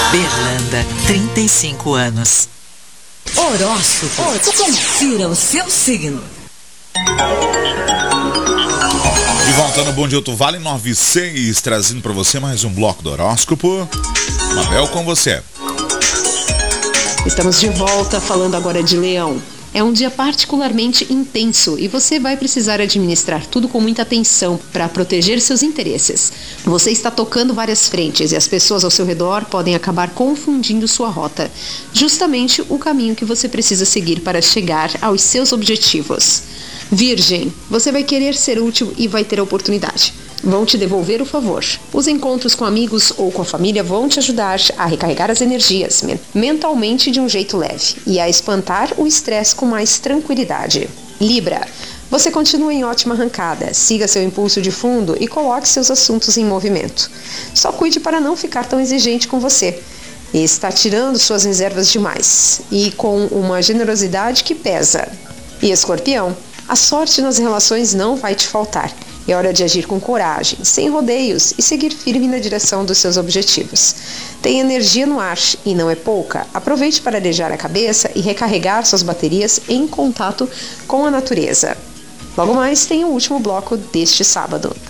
Berlanda, 35 anos. Horóscopo. Confira o seu signo. De volta no Bom Dia Alto Vale 96, trazendo para você mais um bloco do horóscopo. Mabel, com você. Estamos de volta falando agora de Leão. É um dia particularmente intenso e você vai precisar administrar tudo com muita atenção para proteger seus interesses. Você está tocando várias frentes e as pessoas ao seu redor podem acabar confundindo sua rota, justamente o caminho que você precisa seguir para chegar aos seus objetivos. Virgem, você vai querer ser útil e vai ter a oportunidade. Vão te devolver o favor. Os encontros com amigos ou com a família vão te ajudar a recarregar as energias mentalmente de um jeito leve e a espantar o estresse com mais tranquilidade. Libra, você continua em ótima arrancada. Siga seu impulso de fundo e coloque seus assuntos em movimento. Só cuide para não ficar tão exigente com você. Está tirando suas reservas demais e com uma generosidade que pesa. E Escorpião, a sorte nas relações não vai te faltar. É hora de agir com coragem, sem rodeios e seguir firme na direção dos seus objetivos. Tem energia no ar e não é pouca. Aproveite para arejar a cabeça e recarregar suas baterias em contato com a natureza. Logo mais tem o último bloco deste sábado.